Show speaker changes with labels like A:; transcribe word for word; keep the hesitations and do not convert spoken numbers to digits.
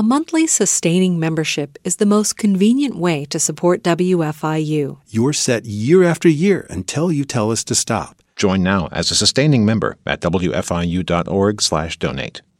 A: A monthly sustaining membership is the most convenient way to support W F I U.
B: You're set year after year until you tell us to stop.
C: Join now as a sustaining member at W F I U dot org slash donate.